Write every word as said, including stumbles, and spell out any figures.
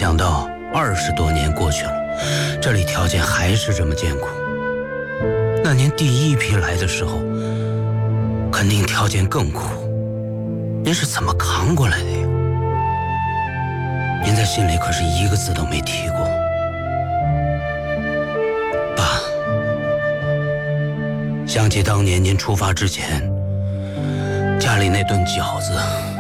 想到二十多年过去了，这里条件还是这么艰苦。那年第一批来的时候，肯定条件更苦。您是怎么扛过来的呀？您在信里可是一个字都没提过。爸，想起当年您出发之前，家里那顿饺子。